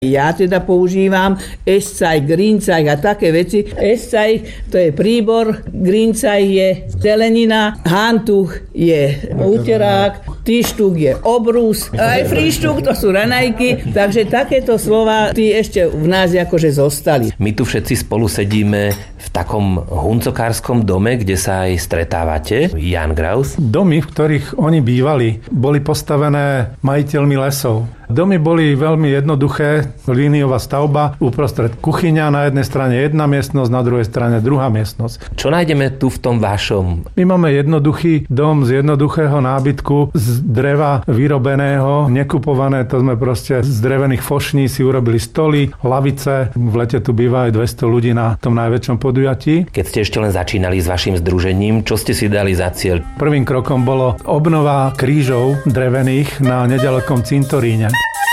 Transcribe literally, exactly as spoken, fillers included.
Ja teda používam escaj, grincaj a také veci. Escaj to je príbor, grincaj je zelenina, hantuch je úterák, týštuk je obrus, aj fríštuk to sú raňajky, takže takéto slova tí ešte v nás akože zostali. My tu všetci spolu sedíme v takom huncokárskom dome, kde sa aj stretávate. Jan Graus. Domy, v ktorých oni bývali, boli postavené majiteľmi lesov. Domy boli veľmi jednoduché, líniová stavba, uprostred kuchyňa, na jednej strane jedna miestnosť, na druhej strane druhá miestnosť. Čo nájdeme tu v tom vašom? My máme jednoduchý dom z jednoduchého nábytku, z dreva vyrobeného, nekupované, to sme proste z drevených fošní si urobili stoly, lavice, v lete tu býva aj dvesto ľudí na tom najväčšom podujatí. Keď ste ešte len začínali s vašim združením, čo ste si dali za cieľ? Prvým krokom bolo obnova krížov drevených na nedalekom cintoríne.